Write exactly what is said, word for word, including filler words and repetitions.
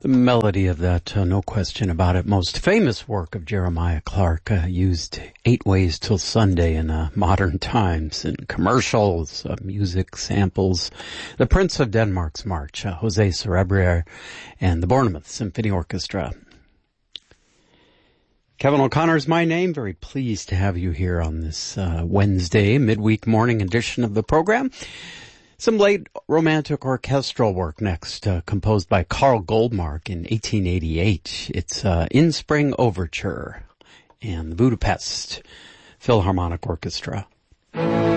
The melody of that, uh, no question about it, most famous work of Jeremiah Clarke, uh, used eight ways till Sunday in uh, modern times, in commercials, uh, music samples. The Prince of Denmark's March, uh, Jose Cerebrier, and the Bournemouth Symphony Orchestra. Kevin O'Connor's my name. Very pleased to have you here on this uh, Wednesday midweek morning edition of the program. Some late romantic orchestral work next, uh, composed by Carl Goldmark in eighteen eighty-eight. It's uh, In Spring Overture and the Budapest Philharmonic Orchestra.